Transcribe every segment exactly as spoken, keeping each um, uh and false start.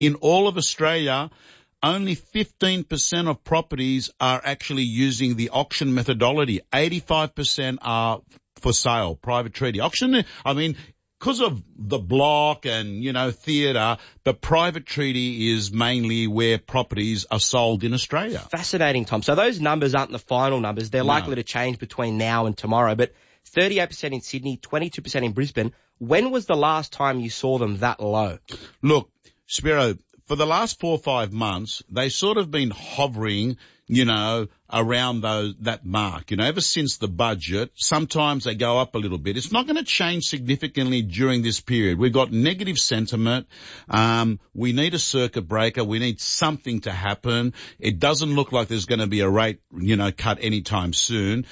in all of Australia, only fifteen percent of properties are actually using the auction methodology. eighty-five percent are for sale, private treaty. Auction, I mean, because of the block and, you know, theatre, but private treaty is mainly where properties are sold in Australia. Fascinating, Tom. So those numbers aren't the final numbers. They're No. likely to change between now and tomorrow. But thirty-eight percent in Sydney, twenty-two percent in Brisbane. When was the last time you saw them that low? Look, Spiro, for the last four or five months, they sort of been hovering, you know, around those, that mark, you know, ever since the budget. Sometimes they go up a little bit. It's not going to change significantly during this period. We've got negative sentiment. Um, we need a circuit breaker. We need something to happen. It doesn't look like there's going to be a rate, you know, cut anytime soon.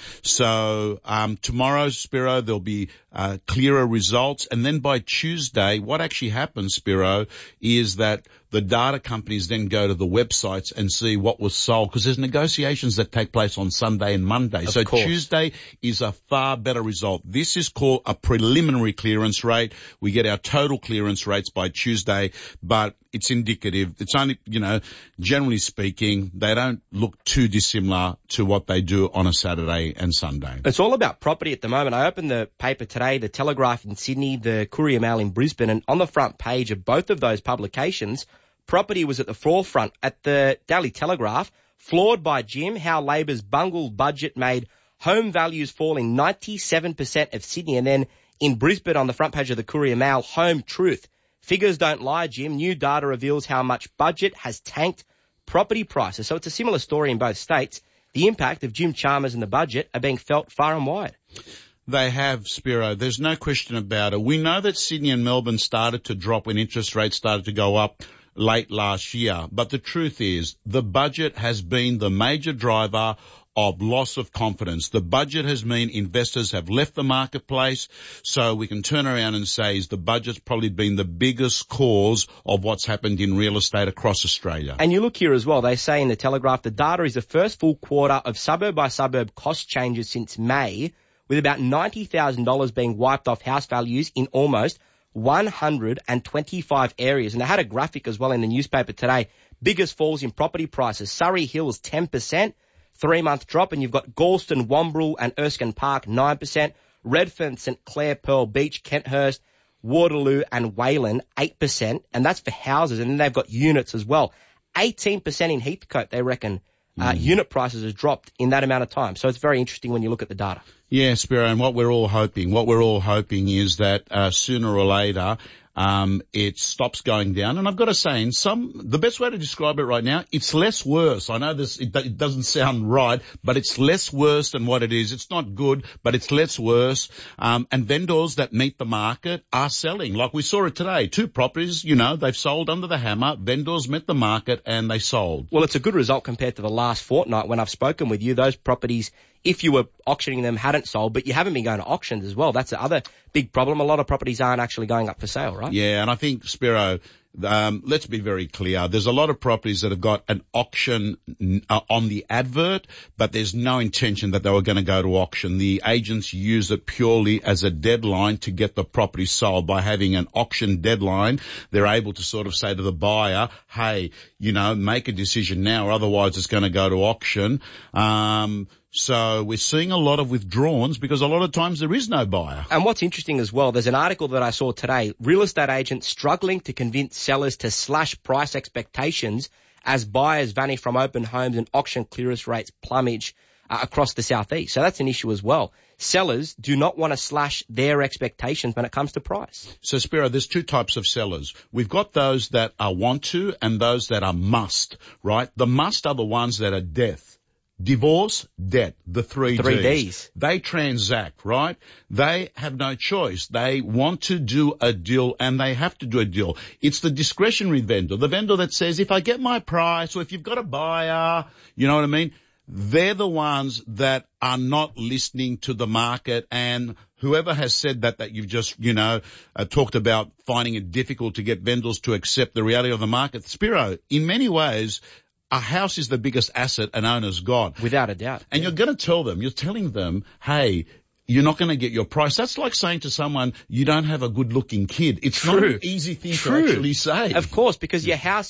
So, um, tomorrow, Spiro, there'll be, uh, clearer results. And then by Tuesday, what actually happens, Spiro, is that the data companies then go to the websites and see what was sold, because there's negotiations that take place on Sunday and Monday. Of so course. Tuesday is a far better result. This is called a preliminary clearance rate. We get our total clearance rates by Tuesday, but it's indicative. It's only, you know, generally speaking, they don't look too dissimilar to what they do on a Saturday and Sunday. It's all about property at the moment. I opened the paper today, the Telegraph in Sydney, the Courier Mail in Brisbane, and on the front page of both of those publications, property was at the forefront. At the Daily Telegraph, floored by Jim, how Labor's bungled budget made home values falling ninety-seven percent of Sydney. And then in Brisbane, on the front page of the Courier Mail, home truth. Figures don't lie, Jim. New data reveals how much budget has tanked property prices. So it's a similar story in both states. The impact of Jim Chalmers and the budget are being felt far and wide. They have, Spiro. There's no question about it. We know that Sydney and Melbourne started to drop when interest rates started to go up late last year. But the truth is, the budget has been the major driver of loss of confidence. The budget has meant investors have left the marketplace, so we can turn around and say is the budget's probably been the biggest cause of what's happened in real estate across Australia. And you look here as well, they say in the Telegraph, the data is the first full quarter of suburb-by-suburb cost changes since May, with about ninety thousand dollars being wiped off house values in almost one hundred twenty-five areas. And they had a graphic as well in the newspaper today. Biggest falls in property prices. Surrey Hills, ten percent. Three-month drop, and you've got Galston, Wombrel and Erskine Park, nine percent. Redfern, St Clair, Pearl Beach, Kenthurst, Waterloo and Wayland, eight percent. And that's for houses. And then they've got units as well. eighteen percent in Heathcote, they reckon. Uh, mm. Unit prices have dropped in that amount of time. So it's very interesting when you look at the data. Yeah, Spiro, and what we're all hoping, what we're all hoping is that uh, sooner or later um it stops going down. And I've got to say, in some, the best way to describe it right now, it's less worse. I know this, it, it doesn't sound right, but it's less worse than what it is. It's not good, but it's less worse. Um, and vendors that meet the market are selling. Like we saw it today. Two properties, you know, they've sold under the hammer. Vendors met the market and they sold. Well, it's a good result compared to the last fortnight when I've spoken with you. Those properties, if you were auctioning them, hadn't sold, but you haven't been going to auctions as well. That's the other big problem. A lot of properties aren't actually going up for sale, right? Yeah, and I think, Spiro, um, let's be very clear. There's a lot of properties that have got an auction uh, on the advert, but there's no intention that they were going to go to auction. The agents use it purely as a deadline to get the property sold. By having an auction deadline, they're able to sort of say to the buyer, hey, you know, make a decision now, or otherwise it's going to go to auction. Um, So we're seeing a lot of withdrawals because a lot of times there is no buyer. And what's interesting as well, there's an article that I saw today, real estate agents struggling to convince sellers to slash price expectations as buyers vanish from open homes and auction clearance rates plumage uh, across the southeast. So that's an issue as well. Sellers do not want to slash their expectations when it comes to price. So, Spiro, there's two types of sellers. We've got those that are want to and those that are must, right? The must are the ones that are death. Divorce, debt, the three, three Ds. Ds. They transact, right? They have no choice. They want to do a deal and they have to do a deal. It's the discretionary vendor, the vendor that says, if I get my price or if you've got a buyer, you know what I mean? They're the ones that are not listening to the market, and whoever has said that, that you've just, you know, uh, talked about finding it difficult to get vendors to accept the reality of the market. Spiro, in many ways, a house is the biggest asset an owner's got. Without a doubt. And yeah. you're going to tell them, you're telling them, hey, you're not going to get your price. That's like saying to someone, you don't have a good looking kid. It's True. not an easy thing True. to actually say. Of course, because your house